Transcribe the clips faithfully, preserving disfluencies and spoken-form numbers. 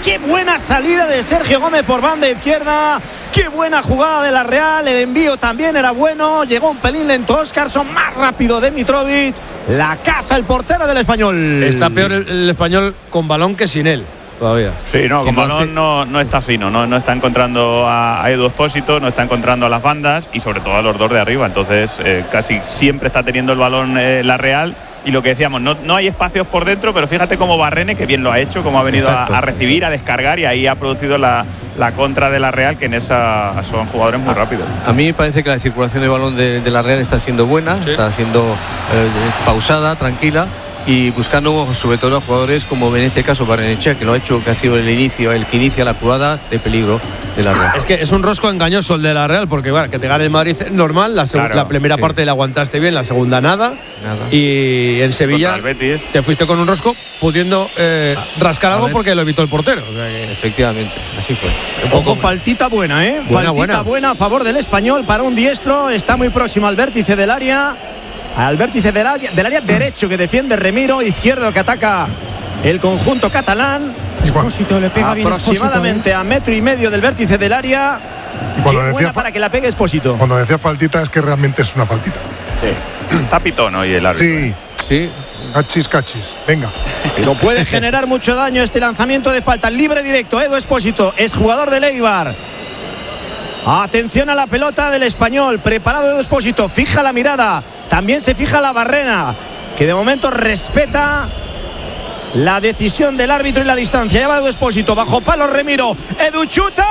Qué buena salida de Sergio Gómez por banda izquierda. Qué buena jugada de la Real. El envío también era bueno. Llegó un pelín lento Óscarson, más rápido de Mitrovic. La caza el portero del Español. Está peor el, el Español con balón que sin él. Todavía. Sí, no, con balón no, no está fino, no, no está encontrando a, a Edu Expósito, no está encontrando a las bandas y sobre todo a los dos de arriba. Entonces eh, casi siempre está teniendo el balón eh, la Real. Y lo que decíamos, no, no hay espacios por dentro, pero fíjate cómo Barrene, que bien lo ha hecho, cómo ha venido a, a recibir, a descargar, y ahí ha producido la, la contra de la Real, que en esa son jugadores muy rápidos. A mí me parece que la circulación de balón de, de la Real está siendo buena, sí. está siendo eh, pausada, tranquila, y buscando sobre todo a jugadores como en este caso Barrenechea, que lo ha hecho, que ha sido el inicio, el que inicia la jugada de peligro de la Real. Es que es un rosco engañoso el de la Real, porque bueno, que te gane el Madrid es normal, la, claro, la primera sí. parte la aguantaste bien, la segunda nada, nada. Y en Sevilla te fuiste con un rosco pudiendo eh, rascar algo porque lo evitó el portero. O sea que... Efectivamente, así fue. Ojo, faltita buena, ¿eh? Buena, faltita buena. buena a favor del Español para un diestro, está muy próximo al vértice del área. Al vértice del área, del área derecho que defiende Remiro, izquierdo que ataca el conjunto catalán. Expósito le pega bien aproximadamente Expósito, ¿eh? a metro y medio del vértice del área. Y cuando Qué decía buena para que la pegue Expósito. Cuando decía faltita es que realmente es una faltita. Sí. Está pitón hoy el árbitro. Sí. Sí. Cachis, cachis. Venga. Pero puede generar mucho daño este lanzamiento de falta. Libre directo, Edu Expósito, es jugador del Eibar. Atención a la pelota del Español. Preparado Edu Expósito, fija la mirada. También se fija la Barrena, que de momento respeta la decisión del árbitro y la distancia. Lleva Edu Expósito, bajo palo Remiro. Edu chuta,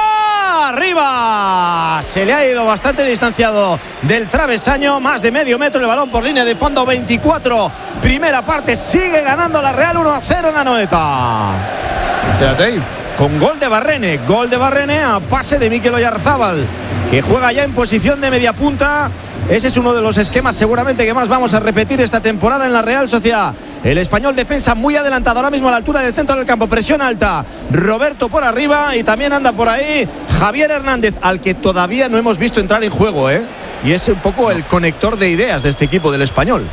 arriba. Se le ha ido bastante distanciado del travesaño, más de medio metro el balón por línea de fondo. Veinticuatro, primera parte, sigue ganando la Real uno a cero en Anoeta. Quédate ahí. Con gol de Barrene, gol de Barrene a pase de Mikel Oyarzábal, que juega ya en posición de media punta. Ese es uno de los esquemas seguramente que más vamos a repetir esta temporada en la Real Sociedad. El Español defensa muy adelantado ahora mismo a la altura del centro del campo, presión alta. Roberto por arriba y también anda por ahí Javier Hernández, al que todavía no hemos visto entrar en juego, ¿eh? Y es un poco el conector de ideas de este equipo del Español.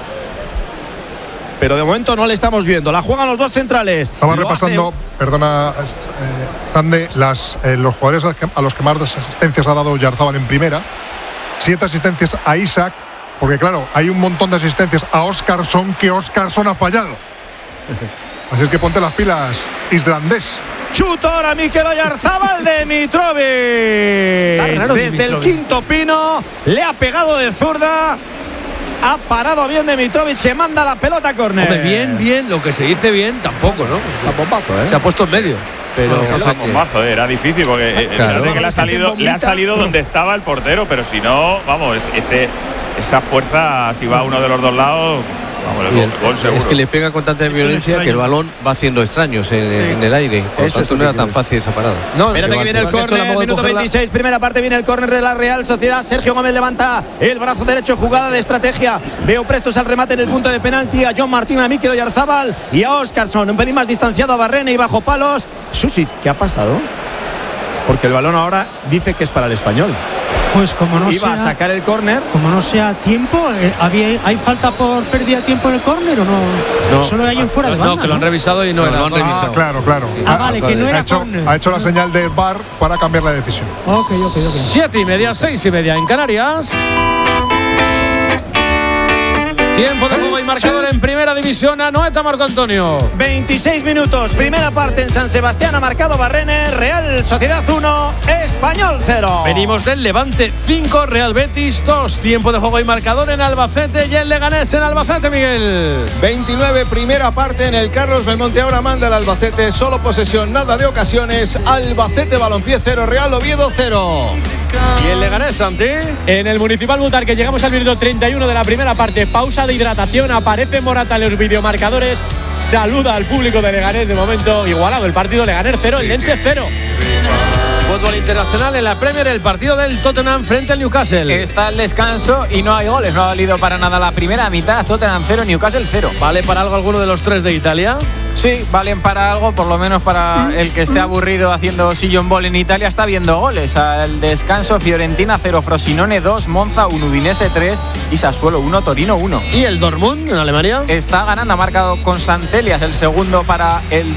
Pero de momento no le estamos viendo. La juegan los dos centrales. Estaba Lo repasando, hace... perdona, eh, Zande, las, eh, los jugadores a los que más asistencias ha dado Oyarzábal en primera. Siete asistencias a Isaac, porque claro, hay un montón de asistencias a Óscarson que Óscarson ha fallado. Así es que ponte las pilas, islandés. Chuta ahora Mikel Oyarzábal de Mitrovic. Desde Mitrovic. El quinto pino le ha pegado de zurda. Ha parado bien de Mitrovic, que manda la pelota a córner. Hombre, bien, bien, lo que se dice bien tampoco, ¿no? A bombazo, ¿eh? Se ha puesto en medio. Pero no, no, un bombazo, eh, era difícil porque eh, claro. que le ha salido, le ha salido donde estaba el portero, pero si no, vamos, ese, esa fuerza, si va a uno de los dos lados, vamos, el, el gol seguro. Es que le pega con tanta violencia que el balón va haciendo extraños en, sí. en el aire. Por lo tanto, no era tan fácil esa parada. No, espérate que, que viene el córner, minuto veintiséis, primera parte, viene el córner de la Real Sociedad. Sergio Gómez levanta el brazo derecho, jugada de estrategia. Veo prestos al remate en el punto de penalti a John Martín, a Mikel Oyarzábal y a Óscarson. Un pelín más distanciado a Barrene y bajo palos. Susic, ¿qué ha pasado? Porque el balón ahora dice que es para el Español. Pues como no iba sea, a sacar el córner. Como no sea tiempo, eh, había, ¿hay falta por pérdida de tiempo en el córner o no? No, solo hay en fuera de banda. No, que lo han revisado y no, no era. Lo han revisado. Ah, claro, claro. Sí. Ah, vale, que no era ha hecho, córner. ha hecho la señal de V A R para cambiar la decisión. Ok, ok, ok. Siete y media, seis y media en Canarias. Tiempo de juego y marcador en primera división. Anoeta, Marco Antonio. veintiséis minutos, primera parte en San Sebastián. Ha marcado Barrene. Real Sociedad uno, Español cero. Venimos del Levante cinco, Real Betis dos. Tiempo de juego y marcador en Albacete y en Leganés. En Albacete, Miguel. veintinueve, primera parte en el Carlos Belmonte. Ahora manda el Albacete. Solo posesión, nada de ocasiones. Albacete Balompié cero, Real Oviedo cero. Y en Leganés, Santi. En el Municipal Butarque llegamos al minuto treinta y uno de la primera parte. Pausa de hidratación. Aparece Morata en los videomarcadores. Saluda al público de Leganés. De momento igualado el partido. Leganés cero, el Lense cero. Fútbol internacional en la Premier, el partido del Tottenham frente al Newcastle. Está el descanso y no hay goles. No ha valido para nada la primera mitad. Tottenham cero, Newcastle cero. ¿Vale para algo alguno de los tres de Italia? Sí, valen para algo, por lo menos para el que esté aburrido haciendo sillón ball en Italia. Está viendo goles. Al descanso, Fiorentina cero, Frosinone dos, Monza uno, Udinese tres y Sassuolo uno, Torino uno. ¿Y el Dortmund en Alemania? Está ganando, ha marcado con Santelias el segundo para el